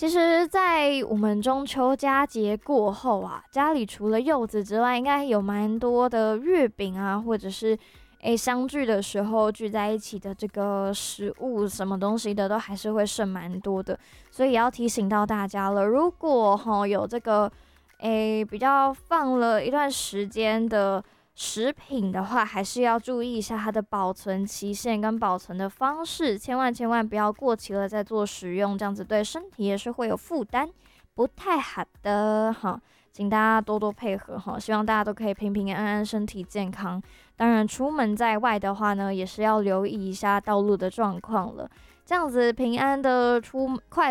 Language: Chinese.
其实，在我们中秋佳节过后啊，家里除了柚子之外，应该有蛮多的月饼啊，或者是相聚的时候聚在一起的这个食物，什么东西的都还是会剩蛮多的，所以也要提醒到大家了。如果有这个比较放了一段时间的食品的话，还是要注意一下它的保存期限跟保存的方式，千万不要过期了再做食用，这样子对身体也是会有负担，不太好的哈。请大家多多配合哈，希望大家都可以平平安安，身体健康。当然，出门在外的话呢，也是要留意一下道路的状况了，这样子平安的快